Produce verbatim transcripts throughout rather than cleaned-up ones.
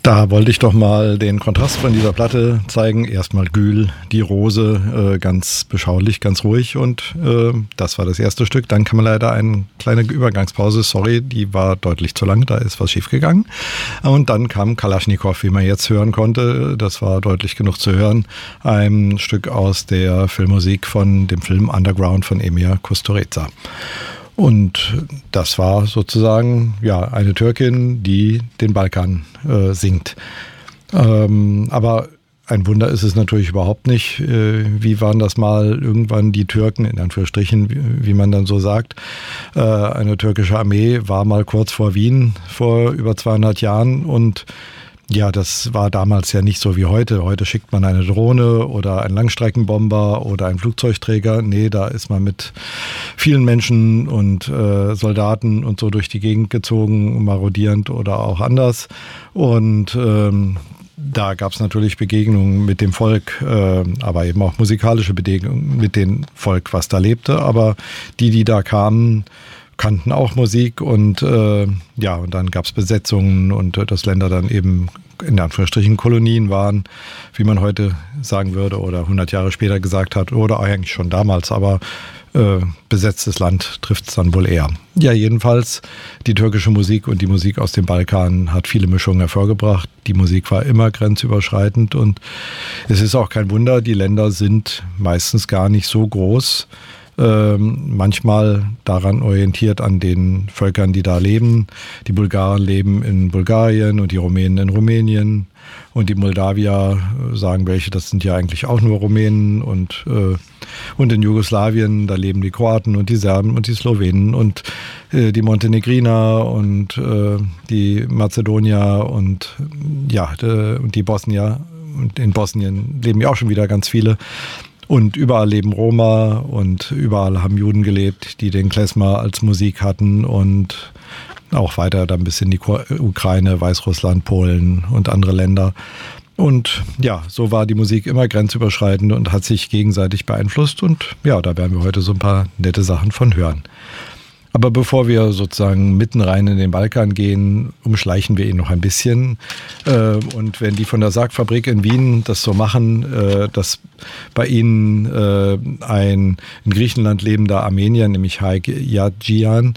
Da wollte ich doch mal den Kontrast von dieser Platte zeigen. Erstmal Gül, die Rose, äh, ganz beschaulich, ganz ruhig und äh, das war das erste Stück. Dann kam leider eine kleine Übergangspause, sorry, die war deutlich zu lang, da ist was schiefgegangen. Und dann kam Kalaschnikow, wie man jetzt hören konnte, das war deutlich genug zu hören, ein Stück aus der Filmmusik von dem Film Underground von Emir Kusturica. Und das war sozusagen ja eine Türkin, die den Balkan äh, singt. Ähm, aber ein Wunder ist es natürlich überhaupt nicht. Äh, wie waren das mal irgendwann die Türken, in Anführungsstrichen, wie, wie man dann so sagt. Äh, eine türkische Armee war mal kurz vor Wien vor über zweihundert Jahren und ja, das war damals ja nicht so wie heute. Heute schickt man eine Drohne oder einen Langstreckenbomber oder einen Flugzeugträger. Nee, da ist man mit vielen Menschen und äh, Soldaten und so durch die Gegend gezogen, marodierend oder auch anders. Und ähm, da gab es natürlich Begegnungen mit dem Volk, äh, aber eben auch musikalische Begegnungen mit dem Volk, was da lebte. Aber die, die da kamen, kannten auch Musik und äh, ja, und dann gab es Besetzungen und äh, dass Länder dann eben in Anführungsstrichen Kolonien waren, wie man heute sagen würde oder hundert Jahre später gesagt hat oder eigentlich schon damals, aber äh, besetztes Land trifft es dann wohl eher. Ja, jedenfalls die türkische Musik und die Musik aus dem Balkan hat viele Mischungen hervorgebracht. Die Musik war immer grenzüberschreitend und es ist auch kein Wunder, die Länder sind meistens gar nicht so groß. Ähm, manchmal daran orientiert an den Völkern, die da leben. Die Bulgaren leben in Bulgarien und die Rumänen in Rumänien und die Moldawier, sagen welche, das sind ja eigentlich auch nur Rumänen und, äh, und in Jugoslawien, da leben die Kroaten und die Serben und die Slowenen und äh, die Montenegriner und äh, die Mazedonier und ja, de, und die Bosnier. Und in Bosnien leben ja auch schon wieder ganz viele. Und überall leben Roma und überall haben Juden gelebt, die den Klezmer als Musik hatten und auch weiter dann bis in die Ukraine, Weißrussland, Polen und andere Länder. Und ja, so war die Musik immer grenzüberschreitend und hat sich gegenseitig beeinflusst und ja, da werden wir heute so ein paar nette Sachen von hören. Aber bevor wir sozusagen mitten rein in den Balkan gehen, umschleichen wir ihn noch ein bisschen. Und wenn die von der Sargfabrik in Wien das so machen, dass bei ihnen ein in Griechenland lebender Armenier, nämlich Haik Yazgian,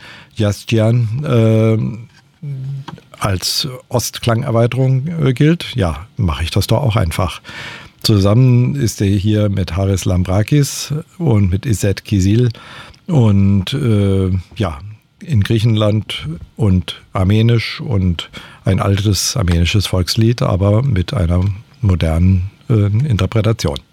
Yazgian als Ostklangerweiterung gilt, ja, mache ich das doch auch einfach. Zusammen ist er hier mit Haris Lambrakis und mit İzzet Kizil. Und äh, ja, in Griechenland und Armenisch und ein altes armenisches Volkslied, aber mit einer modernen äh, Interpretation.